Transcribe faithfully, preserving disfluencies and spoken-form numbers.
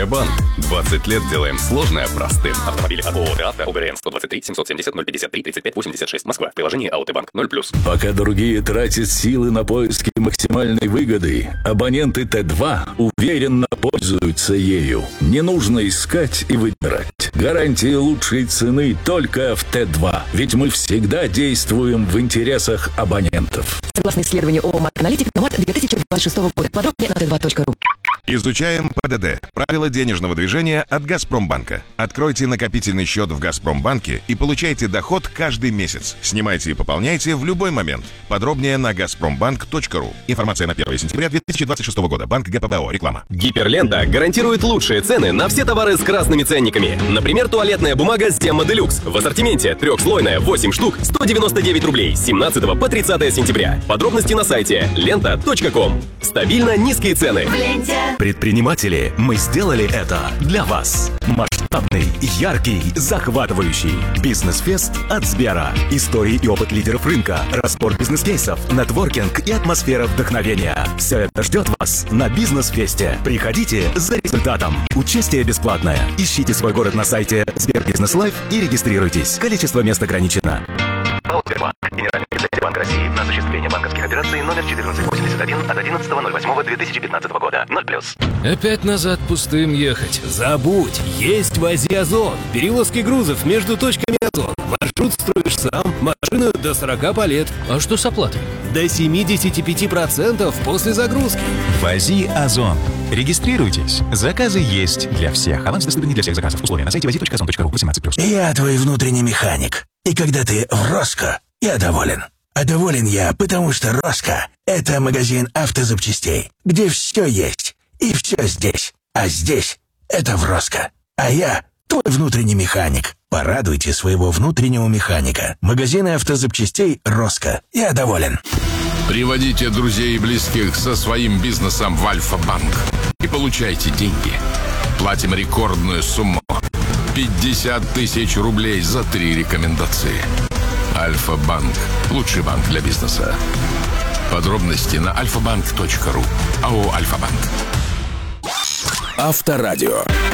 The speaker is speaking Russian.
Банк. двадцать лет делаем сложное простым. Автомобили от ООО «Авто», ОГРН сто двадцать три семьсот семьдесят ноль пятьдесят три тридцать пять восемьдесят шесть, Москва. В приложении АОТБанк ноль плюс. Пока другие тратят силы на поиски максимальной выгоды, абоненты Т два уверенно пользуются ею. Не нужно искать и выбирать. Гарантия лучшей цены только в Т два. Ведь мы всегда действуем в интересах абонентов. Согласно исследованию ООО «Марк-Аналитик», на март две тысячи двадцать шестого года. Подробнее на тэ два точка ру. Изучаем ПДД. Правила денежного движения от Газпромбанка. Откройте накопительный счет в Газпромбанке и получайте доход каждый месяц. Снимайте и пополняйте в любой момент. Подробнее на газпромбанк точка ру. Информация на первое сентября две тысячи двадцать шестого года. Банк ГПБО. Реклама. Гиперлента гарантирует лучшие цены на все товары с красными ценниками. Например, туалетная бумага Stemma Deluxe. В ассортименте трехслойная, восемь штук, сто девяносто девять рублей с семнадцатого по тридцатое сентября. Подробности на сайте лента точка ком. Стабильно низкие цены. В ленте. Предприниматели, мы сделали это для вас. Масштабный, яркий, захватывающий бизнес-фест от Сбера. Истории и опыт лидеров рынка, разбор бизнес-кейсов, нетворкинг и атмосфера вдохновения. Все это ждет вас на бизнес-фесте. Приходите за результатом. Участие бесплатное. Ищите свой город на сайте Сбербизнес Лайф и регистрируйтесь. Количество мест ограничено. Сбербанк. Генеральный президент Банк России на осуществление банковских операций номер четырнадцать восемьдесят один от одиннадцатого ноль восьмого две тысячи пятнадцатого года. ноль плюс. Опять назад пустым ехать. Забудь, есть ВАЗи Озон. Перевозки грузов между точками Озон. Маршрут строишь сам, машину до сорока по лет. А что с оплатой? До семьдесят пять процентов после загрузки. ВАЗи Озон. Регистрируйтесь. Заказы есть для всех. Аванс доступен не для всех заказов. Условия на сайте вази точка озон точка ру. восемнадцать плюс. Я твой внутренний механик. И когда ты в Роско, я доволен. А доволен я, потому что Роско – это магазин автозапчастей, где все есть и все здесь. А здесь – это в Роско. А я твой внутренний механик. Порадуйте своего внутреннего механика. Магазины автозапчастей Роско. Я доволен. Приводите друзей и близких со своим бизнесом в Альфа-банк и получайте деньги. Платим рекордную сумму – пятьдесят тысяч рублей за три рекомендации. Альфа-банк – лучший банк для бизнеса. Подробности на альфа банк точка ру. АО «Альфа-банк». Авторадио.